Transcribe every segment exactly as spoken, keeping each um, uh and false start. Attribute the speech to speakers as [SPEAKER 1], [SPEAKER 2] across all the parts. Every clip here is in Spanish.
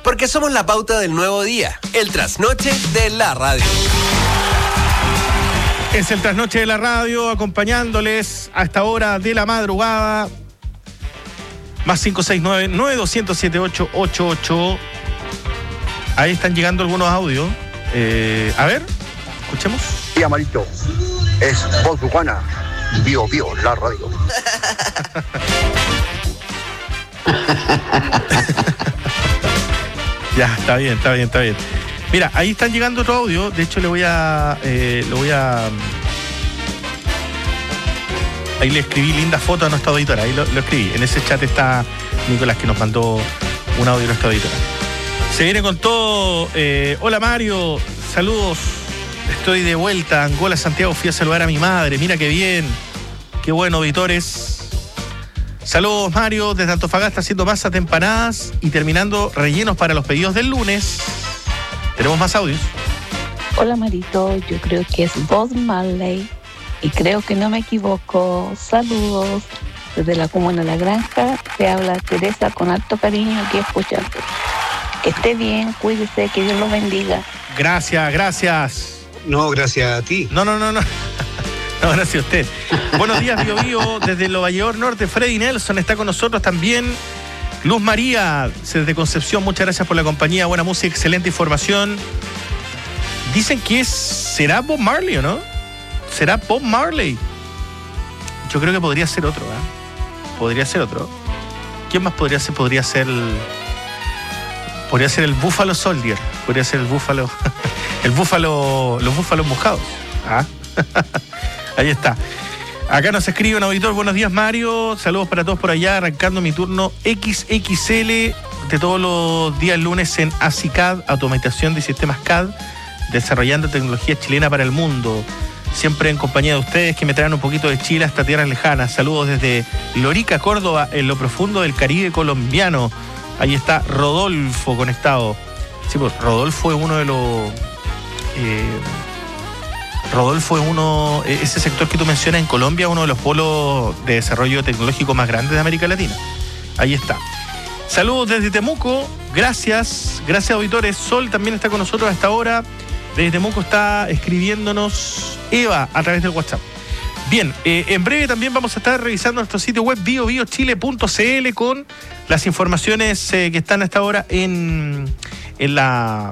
[SPEAKER 1] Porque somos la pauta del nuevo día, el trasnoche de la radio.
[SPEAKER 2] Es el trasnoche de la radio, acompañándoles a esta hora de la madrugada. Más cinco seis nueve, nueve dos cero siete ocho ocho ocho. Ahí están llegando algunos audios. Eh, a ver, escuchemos.
[SPEAKER 3] Sí, Amarito, es Voz Bucana, Bio Bio, la radio.
[SPEAKER 2] Ya, está bien, está bien, está bien. Mira, ahí están llegando otro audio. De hecho, le voy a... Eh, lo voy a... Ahí le escribí linda foto a nuestra auditora. Ahí lo, lo escribí. En ese chat está Nicolás, que nos mandó un audio a nuestra auditora. Se viene con todo. Eh, hola, Mario. Saludos. Estoy de vuelta. Angola, Santiago. Fui a saludar a mi madre. Mira qué bien. Qué bueno, auditores. Saludos, Mario. Desde Antofagasta haciendo masas de empanadas y terminando rellenos para los pedidos del lunes. Tenemos más audios.
[SPEAKER 4] Hola, Marito, yo creo que es Bob Marley y creo que no me equivoco. Saludos desde la comuna de La Granja. Te habla Teresa con alto cariño aquí escuchando. Que esté bien, cuídese, que Dios los bendiga.
[SPEAKER 2] Gracias, gracias.
[SPEAKER 5] No, gracias a ti.
[SPEAKER 2] No, no, no, no. No, gracias a usted. Buenos días, Bio Bio. Desde Lo Valledor Norte, Freddy Nelson está con nosotros también. Luz María, desde Concepción, muchas gracias por la compañía, buena música, excelente información. Dicen que es, será Bob Marley, ¿o no? ¿Será Bob Marley? Yo creo que podría ser otro, ¿eh? Podría ser otro. ¿Quién más podría ser? Podría ser el... Podría ser el Buffalo Soldier. Podría ser el Búfalo... el Búfalo... Los Búfalos mojados. ¿Ah? Ahí está. Acá nos escribe un auditor, buenos días, Mario, saludos para todos por allá, arrancando mi turno equis equis ele de todos los días lunes en A S I C A D, automatización de sistemas C A D, desarrollando tecnología chilena para el mundo, siempre en compañía de ustedes que me traen un poquito de Chile hasta tierras lejanas. Saludos desde Lorica, Córdoba, en lo profundo del Caribe colombiano. Ahí está Rodolfo conectado. Sí, pues Rodolfo es uno de los... Eh, Rodolfo es uno, ese sector que tú mencionas en Colombia, uno de los polos de desarrollo tecnológico más grandes de América Latina. Ahí está. Saludos desde Temuco, gracias, gracias auditores. Sol también está con nosotros a esta hora. Desde Temuco está escribiéndonos Eva a través del WhatsApp. Bien, eh, en breve también vamos a estar revisando nuestro sitio web bio bio chile punto c l con las informaciones eh, que están a esta hora en, en, la,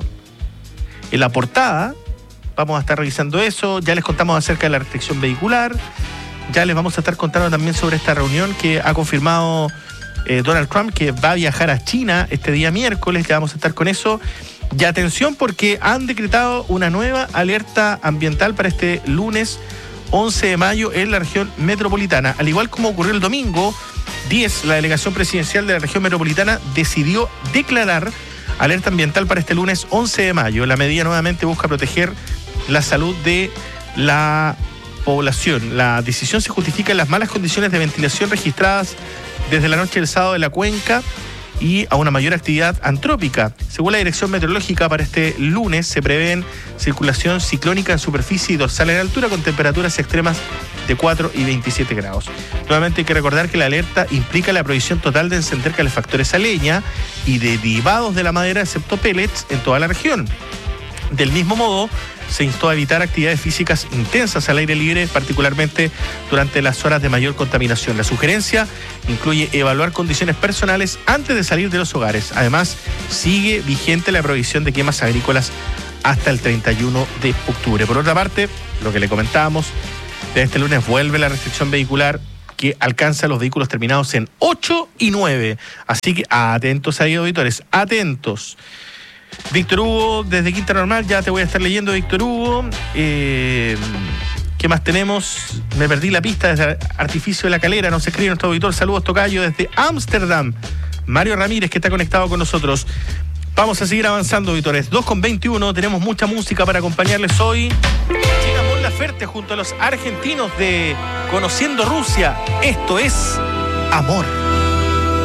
[SPEAKER 2] en la portada. Vamos a estar revisando eso, ya les contamos acerca de la restricción vehicular, ya les vamos a estar contando también sobre esta reunión que ha confirmado eh, Donald Trump, que va a viajar a China este día miércoles, ya vamos a estar con eso. Y atención porque han decretado una nueva alerta ambiental para este lunes once de mayo en la región metropolitana. Al igual como ocurrió el domingo diez, la delegación presidencial de la región metropolitana decidió declarar alerta ambiental para este lunes once de mayo. La medida nuevamente busca proteger la salud de la población. La decisión se justifica en las malas condiciones de ventilación registradas desde la noche del sábado en la cuenca y a una mayor actividad antrópica. Según la Dirección Meteorológica, para este lunes se prevén circulación ciclónica en superficie y dorsal en altura con temperaturas extremas de cuatro y veintisiete grados. Nuevamente hay que recordar que la alerta implica la prohibición total de encender calefactores a leña y derivados de la madera, excepto pellets, en toda la región. Del mismo modo, se instó a evitar actividades físicas intensas al aire libre, particularmente durante las horas de mayor contaminación. La sugerencia incluye evaluar condiciones personales antes de salir de los hogares. Además, sigue vigente la prohibición de quemas agrícolas hasta el treinta y uno de octubre. Por otra parte, lo que le comentábamos, desde este lunes vuelve la restricción vehicular que alcanza los vehículos terminados en ocho y nueve. Así que atentos ahí, auditores, atentos. Víctor Hugo, desde Quinta Normal, ya te voy a estar leyendo, Víctor Hugo. Eh, ¿Qué más tenemos? Me perdí la pista desde Artificio de la Calera, nos escribe nuestro auditor. Saludos, tocayo, desde Ámsterdam. Mario Ramírez, que está conectado con nosotros. Vamos a seguir avanzando, auditores. dos con veintiuno, tenemos mucha música para acompañarles hoy. Llega Mon Laferte junto a los argentinos de Conociendo Rusia. Esto es Amor.